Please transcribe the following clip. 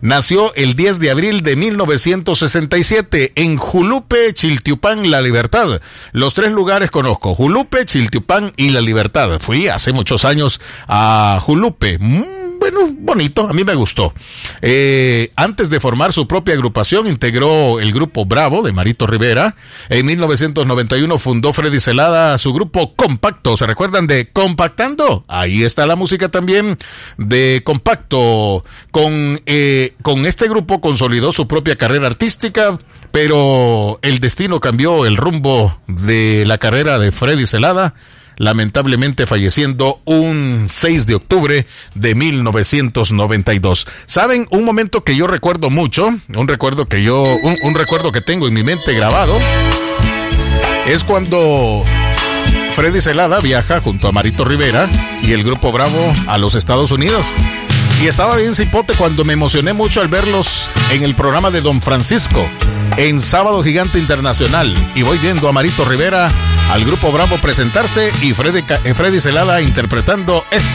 nació el 10 de abril de 1967 en Julupe, Chiltiupán, La Libertad. Los tres lugares conozco: Julupe, Chiltiupán y La Libertad. Fui hace muchos años a Julupe. Bueno, bonito, a mí me gustó. Antes de formar su propia agrupación, integró el grupo Bravo de Marito Rivera. En 1991 fundó Freddy Zelada su grupo Compacto. ¿Se recuerdan de Compactando? Ahí está la música también de Compacto. Con este grupo consolidó su propia carrera artística, pero el destino cambió el rumbo de la carrera de Freddy Zelada, lamentablemente falleciendo un 6 de octubre de 1992. ¿Saben? Un momento que yo recuerdo mucho, un recuerdo que tengo en mi mente grabado, es cuando Freddy Zelada viaja junto a Marito Rivera y el grupo Bravo a los Estados Unidos. Y estaba bien cipote cuando me emocioné mucho al verlos en el programa de Don Francisco, en Sábado Gigante Internacional. Y voy viendo a Marito Rivera, al grupo Bravo presentarse y Freddy Zelada interpretando este